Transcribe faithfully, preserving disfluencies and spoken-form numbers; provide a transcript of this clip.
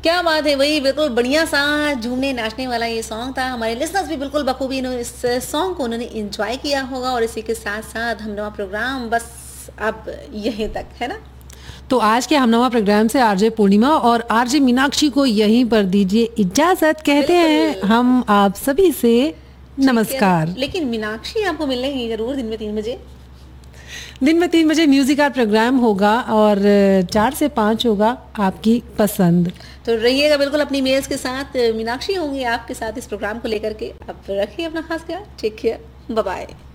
क्या बात है, वही बिल्कुल बढ़िया सा झूमने नाचने वाला ये सॉन्ग था। हमारे लिसनर्स भी बिल्कुल बखूबी इन्होंने इस सॉन्ग को उन्होंने एंजॉय किया होगा और इसी के साथ साथ हमनवा प्रोग्राम बस अब यहीं तक है ना। तो आज के हमनवा प्रोग्राम से आरजे पूर्णिमा और आरजे मीनाक्षी को यहीं पर दीजिए इजाजत। कहते हैं हम आप सभी से नमस्कार। लेकिन मीनाक्षी आपको मिलेंगी जरूर दिन में तीन बजे। दिन में तीन बजे म्यूजिक आर प्रोग्राम होगा और चार से पाँच होगा आपकी पसंद। तो रहिएगा बिल्कुल अपनी मेल्स के साथ। मीनाक्षी होंगी आपके साथ इस प्रोग्राम को लेकर के। अब रखिए अपना खास ख्याल। Take care, bye bye.